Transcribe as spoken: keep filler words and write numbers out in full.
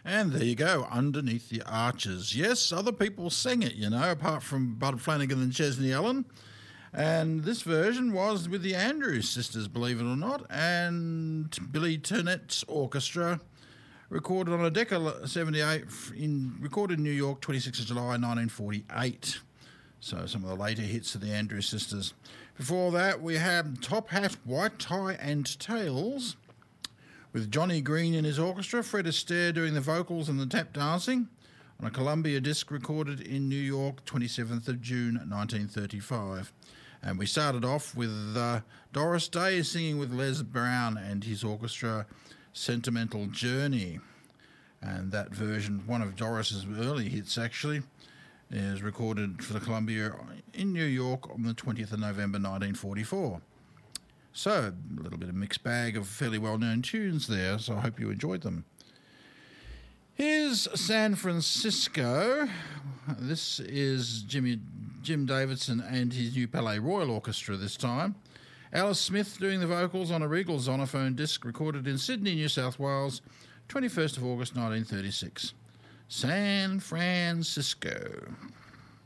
And there you go, Underneath the Arches. Yes, other people sang it, you know, apart from Bud Flanagan and Chesney Allen. And this version was with the Andrews Sisters, believe it or not, and Billy Turnett's orchestra, recorded on a Decca seventy-eight, in, recorded in New York, twenty-sixth of July, nineteen forty-eight. So some of the later hits of the Andrews Sisters. Before that, we have Top Hat, White Tie and Tails, with Johnny Green in his orchestra, Fred Astaire doing the vocals and the tap dancing, on a Columbia disc recorded in New York, twenty-seventh of June, nineteen thirty-five. And we started off with uh, Doris Day singing with Les Brown and his orchestra, Sentimental Journey. And that version, one of Doris's early hits actually, is recorded for the Columbia in New York on the twentieth of November, nineteen forty-four. So, a little bit of mixed bag of fairly well-known tunes there, so I hope you enjoyed them. Here's San Francisco. This is Jimmy Jim Davidson and his new Palais Royal Orchestra this time. Alice Smith doing the vocals on a Regal Zonophone disc recorded in Sydney, New South Wales, twenty-first of August nineteen thirty-six. San Francisco.